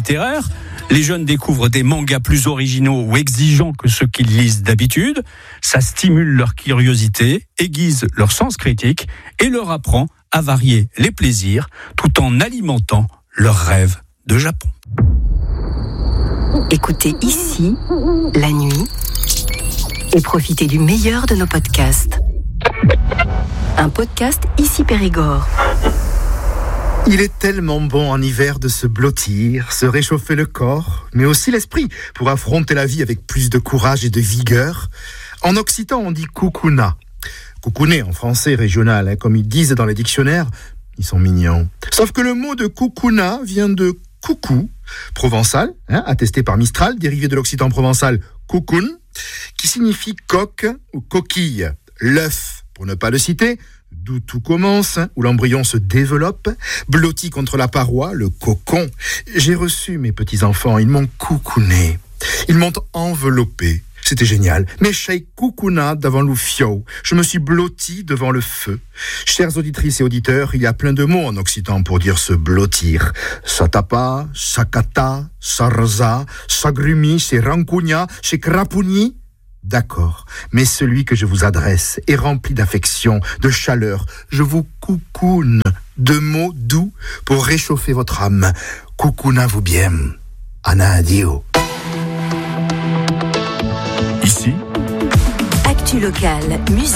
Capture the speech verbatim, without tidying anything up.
littéraire. Les jeunes découvrent des mangas plus originaux ou exigeants que ceux qu'ils lisent d'habitude. Ça stimule leur curiosité, aiguise leur sens critique et leur apprend à varier les plaisirs tout en alimentant leurs rêves de Japon. Écoutez ici, la nuit, et profitez du meilleur de nos podcasts. Un podcast Ici Périgord. Il est tellement bon en hiver de se blottir, se réchauffer le corps, mais aussi l'esprit, pour affronter la vie avec plus de courage et de vigueur. En occitan, on dit coucouna. Coucouner en français régional, hein, comme ils disent dans les dictionnaires, ils sont mignons. Sauf que le mot de coucouna vient de coucou, provençal, hein, attesté par Mistral, dérivé de l'occitan provençal coucoun, qui signifie coque ou coquille, l'œuf, pour ne pas le citer, d'où tout commence, où l'embryon se développe, blotti contre la paroi, le cocon. J'ai reçu mes petits-enfants, ils m'ont coucouné, ils m'ont enveloppé. C'était génial. Mais chez coucouna devant l'oufio, je me suis blotti devant le feu. Chères auditrices et auditeurs, il y a plein de mots en occitan pour dire se blottir. Satapa, sakata, sarza, sagrumi, c'est rancugna, c'est crapouni. D'accord, mais celui que je vous adresse est rempli d'affection, de chaleur. Je vous coucoune de mots doux pour réchauffer votre âme. Coucouna-vous bien. Ana adio. Ici, Actu locale, musique.